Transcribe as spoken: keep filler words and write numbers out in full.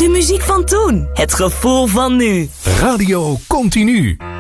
De muziek van toen. Het gevoel van nu. Radio Continu.